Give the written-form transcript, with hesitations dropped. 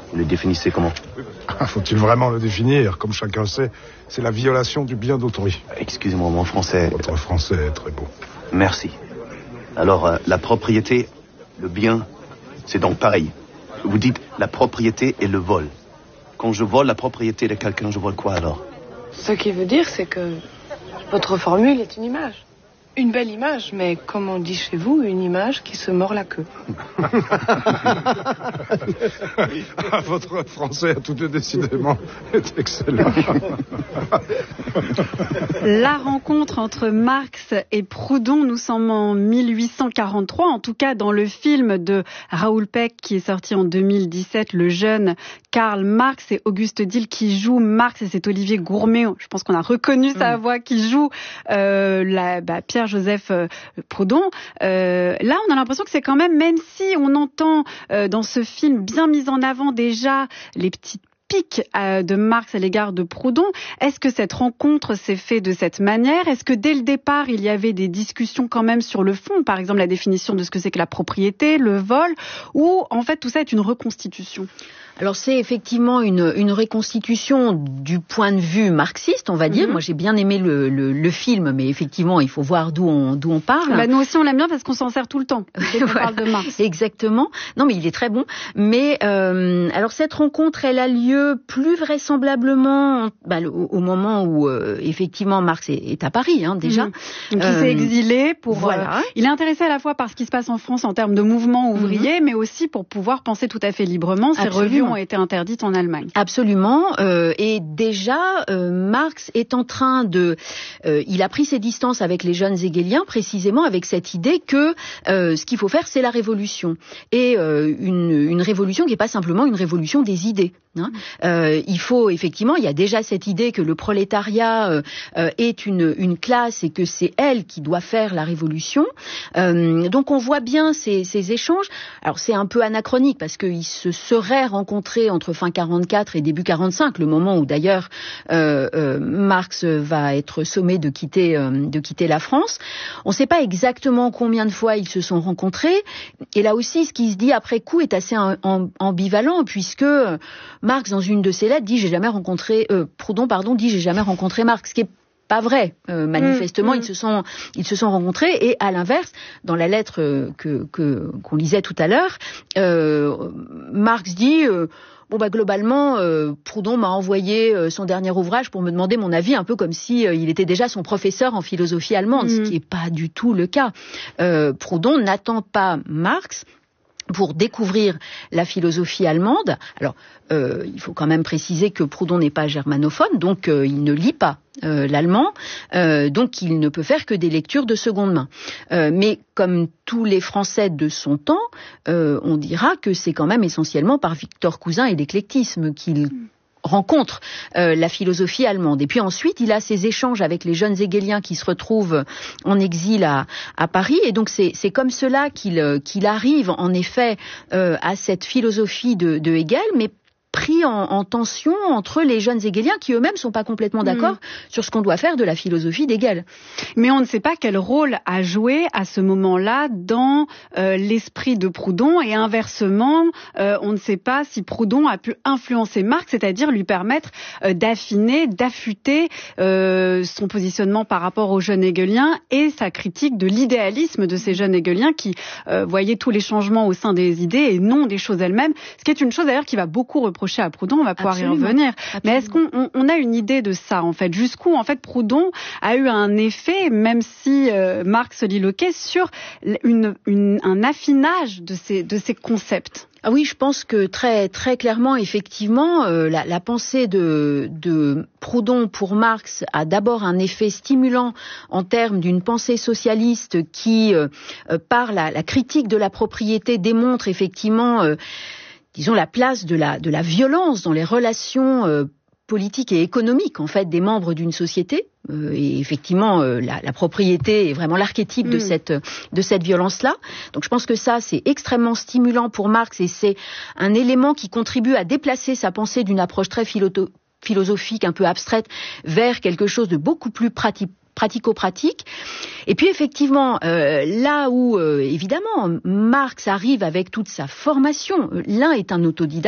Vous le définissez comment? Faut-il vraiment le définir? Comme chacun sait, c'est la violation du bien d'autrui. Excusez-moi, mon français... Votre français est très beau. Merci. Alors, la propriété, le bien, c'est donc pareil. Vous dites la propriété et le vol. Quand je vole la propriété de quelqu'un, je vole quoi alors? Ce qui veut dire, c'est que votre formule est une image. Une belle image, mais comme on dit chez vous, une image qui se mord la queue. Votre français, tout décidément, est excellent. La rencontre entre Marx et Proudhon, nous sommes en 1843, en tout cas dans le film de Raoul Peck qui est sorti en 2017, le jeune Karl Marx et Auguste Dil qui joue Marx, et c'est Olivier Gourmet, je pense qu'on a reconnu sa voix, qui joue Pierre-Joseph Proudhon. Là, on a l'impression que c'est quand même si on entend dans ce film bien mis en avant déjà les petites pique de Marx à l'égard de Proudhon. Est-ce que cette rencontre s'est faite de cette manière? Est-ce que dès le départ, il y avait des discussions quand même sur le fond, par exemple la définition de ce que c'est que la propriété, le vol, ou en fait tout ça est une reconstitution? Alors c'est effectivement une reconstitution du point de vue marxiste, on va dire. Moi j'ai bien aimé le film, mais effectivement il faut voir d'où on parle. Bah, nous aussi on l'aime bien parce qu'on s'en sert tout le temps dès qu'on parle de Marx. Exactement. Non mais il est très bon. Mais alors cette rencontre elle a lieu plus vraisemblablement au moment où effectivement Marx est à Paris déjà. Donc il s'est exilé pour. Voilà. Il est intéressé à la fois par ce qui se passe en France en termes de mouvement ouvrier, mais aussi pour pouvoir penser tout à fait librement. Ses revues ont été interdites en Allemagne. Absolument. Et déjà, Marx est en train il a pris ses distances avec les jeunes hegeliens, précisément avec cette idée que ce qu'il faut faire, c'est la révolution. Et une révolution qui n'est pas simplement une révolution des idées. Il faut effectivement, il y a déjà cette idée que le prolétariat est une classe et que c'est elle qui doit faire la révolution. Donc on voit bien ces échanges. Alors c'est un peu anachronique parce qu'ils se seraient rencontrés entre fin 44 et début 45, le moment où d'ailleurs Marx va être sommé de quitter la France. On ne sait pas exactement combien de fois ils se sont rencontrés. Et là aussi, ce qui se dit après coup est assez ambivalent puisque Marx, dans une de ses lettres, dit Proudhon dit j'ai jamais rencontré Marx, ce qui est pas vrai. Manifestement, ils se sont rencontrés et à l'inverse, dans la lettre qu'on lisait tout à l'heure, Marx dit globalement, Proudhon m'a envoyé son dernier ouvrage pour me demander mon avis, un peu comme si il était déjà son professeur en philosophie allemande, ce qui n'est pas du tout le cas. Proudhon n'attend pas Marx pour découvrir la philosophie allemande. Alors, il faut quand même préciser que Proudhon n'est pas germanophone, donc il ne lit pas l'allemand, donc il ne peut faire que des lectures de seconde main. Mais comme tous les Français de son temps, on dira que c'est quand même essentiellement par Victor Cousin et l'éclectisme qu'il rencontre la philosophie allemande. Et puis ensuite, il a ses échanges avec les jeunes hegeliens qui se retrouvent en exil à Paris. Et donc, c'est comme cela qu'il arrive, en effet, à cette philosophie de Hegel, mais pris en tension entre les jeunes hegeliens qui eux-mêmes sont pas complètement d'accord sur ce qu'on doit faire de la philosophie d'Hegel. Mais on ne sait pas quel rôle a joué à ce moment-là dans l'esprit de Proudhon et inversement, on ne sait pas si Proudhon a pu influencer Marx, c'est-à-dire lui permettre d'affiner, d'affûter son positionnement par rapport aux jeunes hegeliens et sa critique de l'idéalisme de ces jeunes hegeliens qui voyaient tous les changements au sein des idées et non des choses elles-mêmes, ce qui est une chose d'ailleurs qui va beaucoup reprocher à Proudhon, on va pouvoir y revenir. Mais est-ce qu'on a une idée de ça, en fait? Jusqu'où, en fait, Proudhon a eu un effet, même si Marx soliloquait, sur un affinage de ces concepts? Ah oui, je pense que très très clairement, effectivement, la pensée de Proudhon pour Marx a d'abord un effet stimulant en termes d'une pensée socialiste qui, par la critique de la propriété, démontre effectivement disons la place de la violence dans les relations politiques et économiques en fait des membres d'une société. Et effectivement, la propriété est vraiment l'archétype de cette violence-là. Donc je pense que ça, c'est extrêmement stimulant pour Marx et c'est un élément qui contribue à déplacer sa pensée d'une approche très philosophique, un peu abstraite, vers quelque chose de beaucoup plus pratico-pratique. Et puis effectivement, là où évidemment Marx arrive avec toute sa formation, l'un est un autodidacte,